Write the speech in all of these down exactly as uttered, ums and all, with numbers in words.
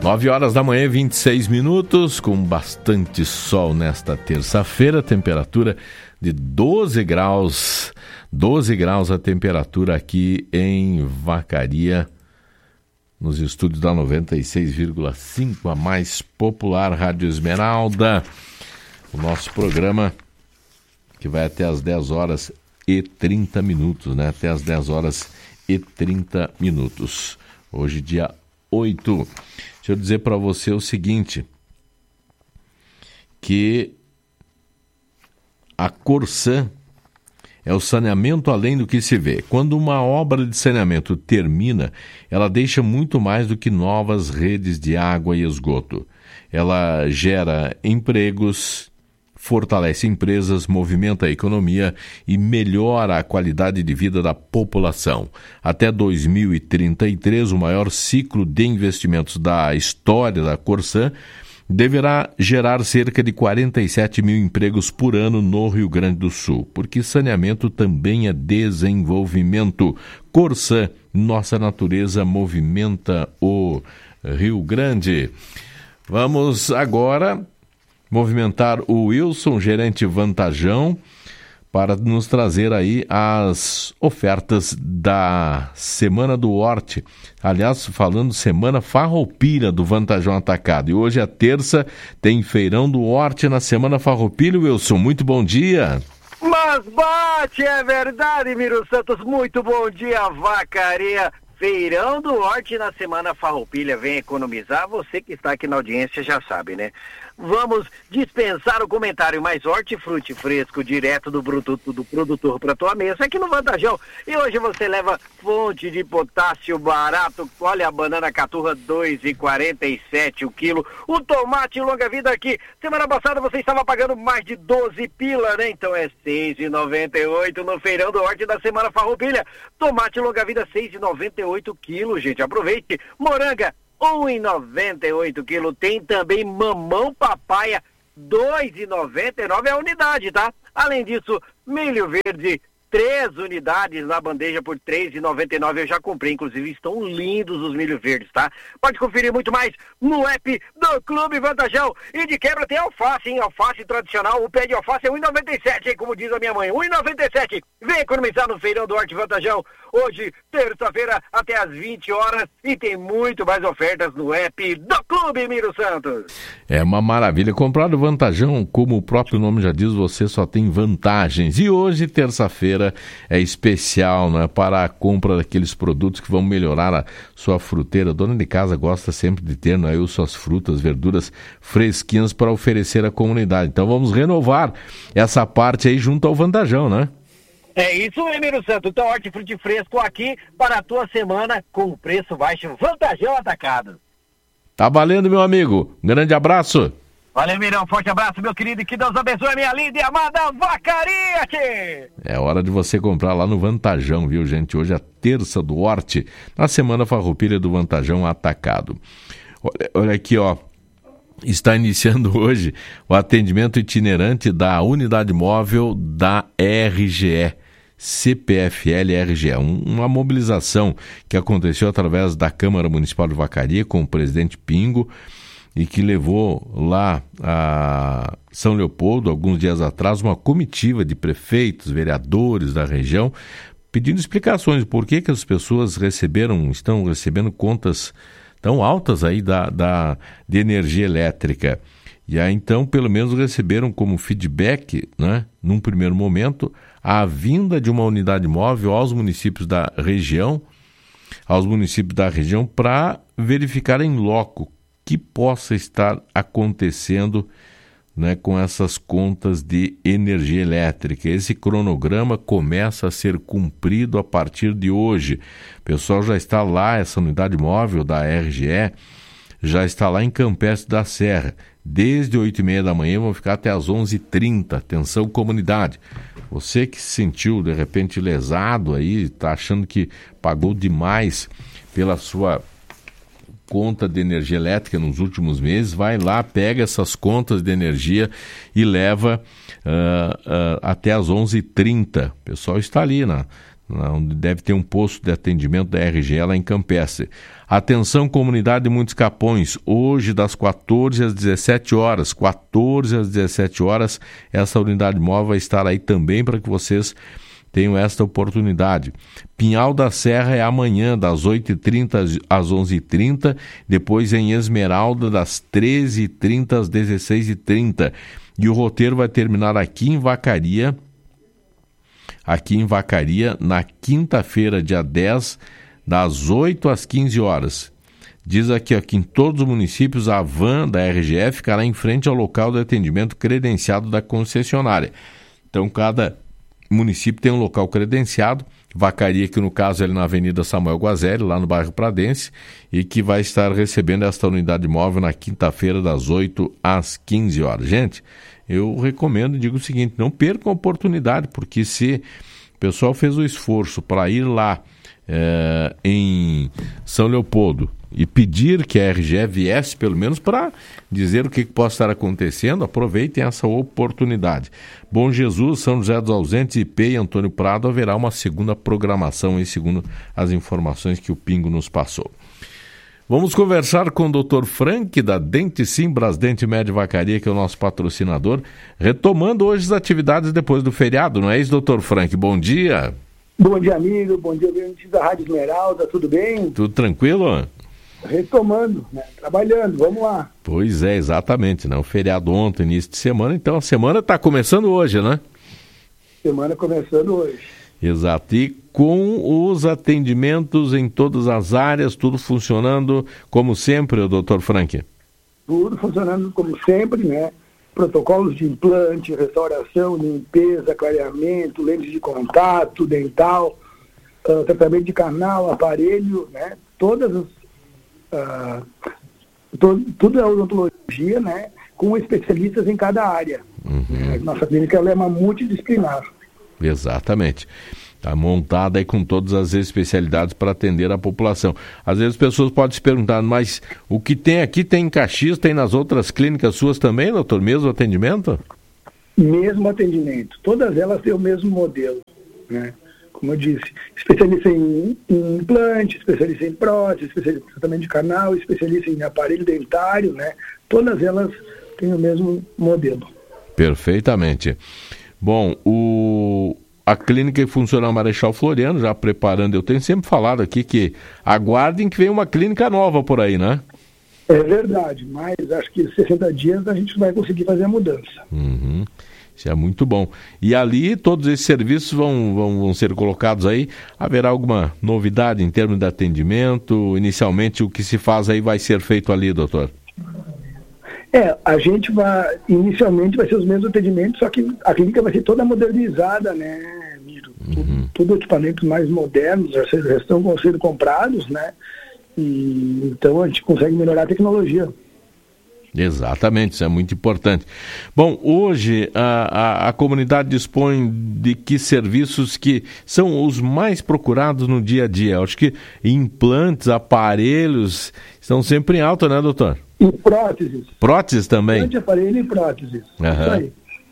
nove horas da manhã, vinte e seis minutos, com bastante sol nesta terça-feira, temperatura de doze graus, doze graus a temperatura aqui em Vacaria, nos estúdios da noventa e seis vírgula cinco, a mais popular Rádio Esmeralda. O nosso programa que vai até as dez horas e trinta minutos, né? Até as dez horas e trinta minutos. Hoje, dia oito. Deixa eu dizer para você o seguinte, que a Corsã é o saneamento além do que se vê. Quando uma obra de saneamento termina, ela deixa muito mais do que novas redes de água e esgoto. Ela gera empregos, fortalece empresas, movimenta a economia e melhora a qualidade de vida da população. Até dois mil e trinta e três, o maior ciclo de investimentos da história da Corsã deverá gerar cerca de quarenta e sete mil empregos por ano no Rio Grande do Sul, porque saneamento também é desenvolvimento. Corsã, nossa natureza movimenta o Rio Grande. Vamos agora movimentar o Wilson, gerente Vantajão, para nos trazer aí as ofertas da Semana do Horti. Aliás, falando Semana Farroupilha do Vantajão Atacado. E hoje é terça, tem Feirão do Horti na Semana Farroupilha. Wilson, muito bom dia. Mas bate, é verdade, Miro Santos. Muito bom dia, Vacaria. Feirão do Horti na Semana Farroupilha. Vem economizar. Você que está aqui na audiência já sabe, né? Vamos dispensar o comentário, mais hortifruti fresco direto do produto do produtor para tua mesa aqui no Vantajão. E hoje você leva fonte de potássio barato. Olha a banana caturra dois reais e quarenta e sete o quilo. O tomate longa vida aqui. Semana passada você estava pagando mais de doze pila, né? Então é seis reais e noventa e oito no Feirão do Horti da Semana Farroupilha. Tomate longa vida seis reais e noventa e oito o quilo, gente. Aproveite. Moranga um real e noventa e oito quilo. Tem também mamão papaya, dois reais e noventa e nove a unidade, tá? Além disso, milho verde, três unidades na bandeja por três reais e noventa e nove. Eu já comprei, inclusive, estão lindos os milho verdes, tá? Pode conferir muito mais no app do Clube Vantajão. E de quebra tem alface, hein? Alface tradicional, o pé de alface é um real e noventa e sete, hein? Como diz a minha mãe, um real e noventa e sete. Vem economizar no Feirão do Horti Vantajão. Hoje, terça-feira, até às vinte horas, e tem muito mais ofertas no app do Clube, Miro Santos. É uma maravilha. Comprar o Vantajão, como o próprio nome já diz, você só tem vantagens. E hoje, terça-feira, é especial, né, para a compra daqueles produtos que vão melhorar a sua fruteira. A dona de casa gosta sempre de ter, né, suas frutas, verduras fresquinhas para oferecer à comunidade. Então vamos renovar essa parte aí junto ao Vantajão, né? É isso aí, Miro Santos. Então, hortifruti fresco aqui para a tua semana com preço baixo. Vantajão Atacado. Tá valendo, meu amigo. Um grande abraço. Valeu, Mirão. Forte abraço, meu querido. Que Deus abençoe, minha linda e amada Vacaria. É hora de você comprar lá no Vantajão, viu, gente? Hoje é a terça do Horti, na Semana Farroupilha do Vantajão Atacado. Olha, olha aqui, ó. Está iniciando hoje o atendimento itinerante da unidade móvel da R G E. C P F L R G E, uma mobilização que aconteceu através da Câmara Municipal de Vacaria com o presidente Pingo e que levou lá a São Leopoldo, alguns dias atrás, uma comitiva de prefeitos, vereadores da região, pedindo explicações por que que as pessoas receberam, estão recebendo contas tão altas aí da, da, de energia elétrica. E aí, então, pelo menos receberam como feedback, né, num primeiro momento, a vinda de uma unidade móvel aos municípios da região, aos municípios da região, para verificar em loco que possa estar acontecendo, né, com essas contas de energia elétrica. Esse cronograma começa a ser cumprido a partir de hoje. O pessoal já está lá, essa unidade móvel da R G E, já está lá em Campestre da Serra. Desde oito e meia da manhã, vão ficar até às onze e trinta. Atenção, comunidade. Você que se sentiu, de repente, lesado aí, está achando que pagou demais pela sua conta de energia elétrica nos últimos meses, vai lá, pega essas contas de energia e leva uh, uh, até às onze e trinta. O pessoal está ali na, onde deve ter um posto de atendimento da R G E lá em Campestre. Atenção, comunidade de Muitos Capões, hoje das quatorze às dezessete horas, quatorze às dezessete horas, essa unidade móvel vai estar aí também para que vocês tenham esta oportunidade. Pinhal da Serra é amanhã, das oito e trinta às onze e trinta, depois em Esmeralda, das treze e trinta às dezesseis e trinta. E o roteiro vai terminar aqui em Vacaria, aqui em Vacaria, na quinta-feira, dia dez, das oito às quinze horas. Diz aqui, ó, que em todos os municípios a van da R G E ficará em frente ao local de atendimento credenciado da concessionária. Então, cada município tem um local credenciado, Vacaria, que no caso é ali na Avenida Samuel Guazelli, lá no bairro Pradense, e que vai estar recebendo esta unidade móvel na quinta-feira, das oito às quinze horas. Gente, eu recomendo e digo o seguinte, não percam a oportunidade, porque se o pessoal fez o esforço para ir lá é, em São Leopoldo e pedir que a R G E viesse, pelo menos para dizer o que, que pode estar acontecendo, aproveitem essa oportunidade. Bom Jesus, São José dos Ausentes, I P e Antônio Prado, haverá uma segunda programação, em segundo as informações que o Pingo nos passou. Vamos conversar com o doutor Frank, da Dente Sim Brasdente Médio Vacaria, que é o nosso patrocinador, retomando hoje as atividades depois do feriado, não é isso, doutor Frank? Bom dia. Bom dia, amigo. Bom dia, ouvintes da Rádio Esmeralda. Tudo bem? Tudo tranquilo? Retomando, né? Trabalhando, vamos lá. Pois é, exatamente, né? O feriado ontem, início de semana, então a semana está começando hoje, né? Semana começando hoje. Exato, e com os atendimentos em todas as áreas, tudo funcionando como sempre, doutor Frank? Tudo funcionando como sempre, né? Protocolos de implante, restauração, limpeza, clareamento, lentes de contato, dental, uh, tratamento de canal, aparelho, né? Todas as... Uh, to, tudo é odontologia, né? Com especialistas em cada área. Uhum. É, nossa clínica ela é uma multidisciplinar. Exatamente. Está montada aí com todas as especialidades para atender a população. Às vezes as pessoas podem se perguntar, mas o que tem aqui tem em Caxias, tem nas outras clínicas suas também, doutor? Mesmo atendimento? Mesmo atendimento. Todas elas têm o mesmo modelo, né? Como eu disse, especialista em, em implante, especialista em prótese, especialista em tratamento de canal, especialista em aparelho dentário, né? Todas elas têm o mesmo modelo. Perfeitamente. Bom, o... a clínica que funciona na Marechal Floriano, já preparando, eu tenho sempre falado aqui que aguardem que vem uma clínica nova por aí, né? É verdade, mas acho que sessenta dias a gente vai conseguir fazer a mudança. Uhum. Isso é muito bom. E ali todos esses serviços vão, vão, vão ser colocados aí. Haverá alguma novidade em termos de atendimento? Inicialmente o que se faz aí vai ser feito ali, doutor? É, a gente vai, inicialmente vai ser os mesmos atendimentos, só que a clínica vai ser toda modernizada, né, Miro? Uhum. Tudo equipamentos mais modernos, já, já estão sendo comprados, né? E então a gente consegue melhorar a tecnologia. Exatamente, isso é muito importante. Bom, hoje a, a, a comunidade dispõe de que serviços que são os mais procurados no dia a dia? Eu acho que implantes, aparelhos estão sempre em alta, né, doutor? E próteses. Próteses também? Implante, aparelho e próteses. Uhum. Isso aí.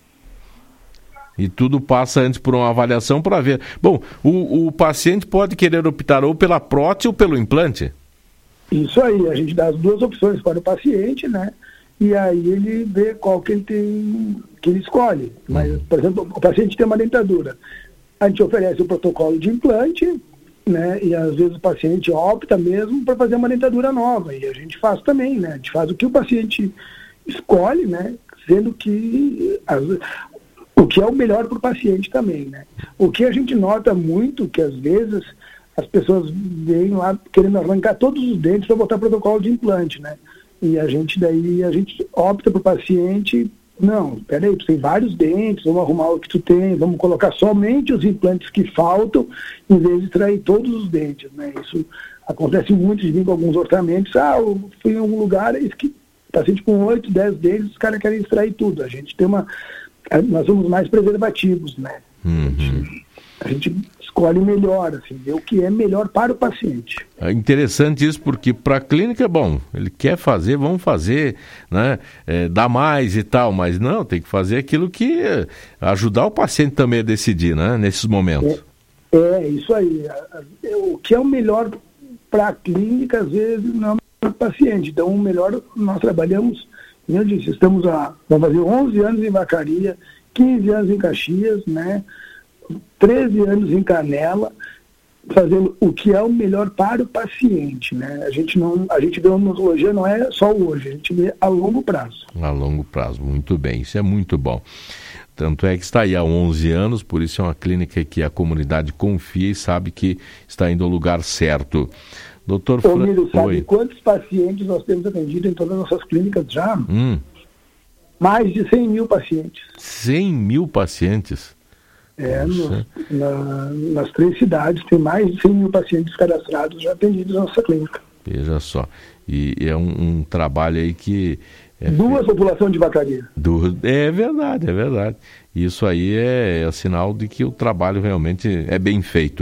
E tudo passa antes por uma avaliação para ver. Bom, o, o paciente pode querer optar ou pela prótese ou pelo implante? Isso aí, a gente dá as duas opções para o paciente, né? E aí ele vê qual que ele tem, que ele escolhe. Mas, por exemplo, o paciente tem uma dentadura. A gente oferece o protocolo de implante, né? E às vezes o paciente opta mesmo para fazer uma dentadura nova. E a gente faz também, né? A gente faz o que o paciente escolhe, né? Sendo que as, o que é o melhor para o paciente também, né? O que a gente nota muito, que às vezes as pessoas vêm lá querendo arrancar todos os dentes para botar protocolo de implante, né? E a gente daí, a gente opta para o paciente, não, peraí, tu tem vários dentes, vamos arrumar o que tu tem, vamos colocar somente os implantes que faltam, em vez de extrair todos os dentes, né? Isso acontece muito de vir com alguns orçamentos, ah, eu fui em algum lugar, é isso que paciente com oito, dez dentes, os caras querem extrair tudo. A gente tem uma, nós somos mais preservativos, né? Uhum. A gente, a gente escolhe melhor, assim, vê o que é melhor para o paciente. É interessante isso, porque para a clínica, bom, ele quer fazer, vamos fazer, né, é, dá mais e tal, mas não, tem que fazer aquilo que ajudar o paciente também a decidir, né, nesses momentos. É, isso aí. O que é o melhor para a clínica, às vezes, não é o melhor para o paciente. Então, o melhor, nós trabalhamos, como eu disse, estamos a, vamos fazer onze anos em Vacaria, quinze anos em Caxias, né? treze anos em Canela, fazendo o que é o melhor para o paciente, né? A gente não, a gente vê a odontologia não é só hoje, a gente vê a longo prazo. A longo prazo, muito bem, isso é muito bom. Tanto é que está aí há onze anos, por isso é uma clínica que a comunidade confia e sabe que está indo ao lugar certo. Doutor Ô, Miro, sabe Oi. quantos pacientes nós temos atendido em todas as nossas clínicas já? Hum. Mais de cem mil pacientes. cem mil pacientes? É, no, na, nas três cidades tem mais de cem mil pacientes cadastrados já atendidos na nossa clínica. Veja só. E, e é um, um trabalho aí que... É Duas fe... populações de Vacaria. Do... É verdade, é verdade. Isso aí é, é sinal de que o trabalho realmente é bem feito.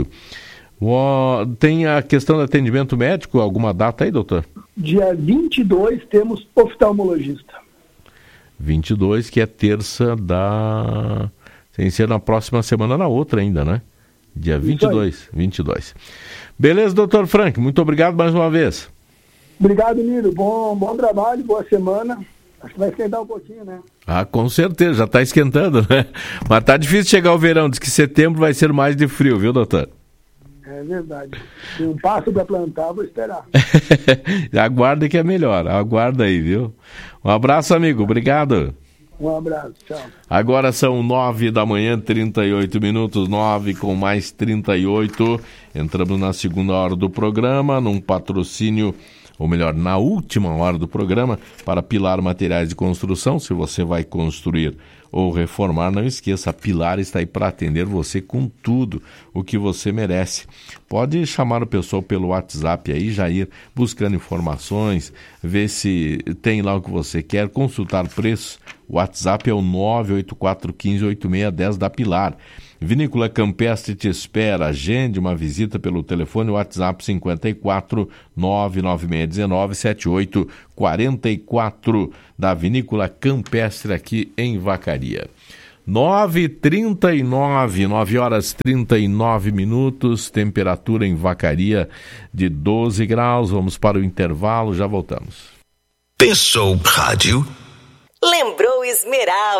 O... Tem a questão do atendimento médico, alguma data aí, doutor? Dia vinte e dois temos oftalmologista. vinte e dois, que é terça da... Tem que ser na próxima semana, na outra ainda, né? Dia vinte e dois. vinte e dois. Beleza, doutor Frank, muito obrigado mais uma vez. Obrigado, Miro. Bom, bom trabalho, boa semana. Acho que vai esquentar um pouquinho, né? Ah, com certeza, já está esquentando, né? Mas tá difícil chegar o verão, diz que setembro vai ser mais de frio, viu, doutor? É verdade. Tem um passo para plantar, vou esperar. Aguarda que é melhor, aguarda aí, viu? Um abraço, amigo, obrigado. Um abraço, tchau. Agora são nove da manhã, trinta e oito minutos, nove com mais trinta e oito. Entramos na segunda hora do programa, num patrocínio, ou melhor, na última hora do programa, para Pilar Materiais de Construção. Se você vai construir ou reformar, não esqueça, a Pilar está aí para atender você com tudo o que você merece. Pode chamar o pessoal pelo WhatsApp aí, já ir buscando informações, ver se tem lá o que você quer, consultar preços. O WhatsApp é o nove oito quatro um cinco oito seis um zero da Pilar. Vinícola Campestre te espera. Agende uma visita pelo telefone WhatsApp cinco quatro nove nove seis um nove sete oito quatro quatro da Vinícola Campestre aqui em Vacaria. nove e trinta e nove, nove horas e trinta e nove minutos, temperatura em Vacaria de doze graus. Vamos para o intervalo, já voltamos. Pensou rádio? Lembrou Esmeralda.